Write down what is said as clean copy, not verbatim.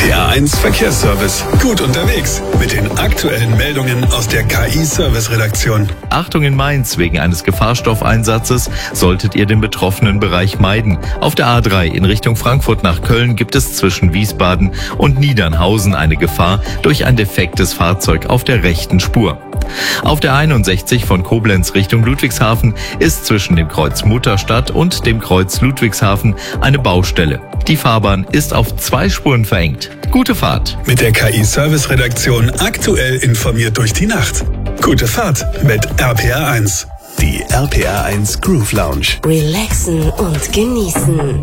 RPR1 Verkehrsservice. Gut unterwegs mit den aktuellen Meldungen aus der KI-Service-Redaktion. Achtung in Mainz, wegen eines Gefahrstoffeinsatzes solltet ihr den betroffenen Bereich meiden. Auf der A3 in Richtung Frankfurt nach Köln gibt es zwischen Wiesbaden und Niedernhausen eine Gefahr durch ein defektes Fahrzeug auf der rechten Spur. Auf der 61 von Koblenz Richtung Ludwigshafen ist zwischen dem Kreuz Mutterstadt und dem Kreuz Ludwigshafen eine Baustelle. Die Fahrbahn ist auf 2 Spuren verengt. Gute Fahrt. Mit der KI-Service-Redaktion aktuell informiert durch die Nacht. Gute Fahrt mit RPR1. Die RPR1 Groove Lounge. Relaxen und genießen.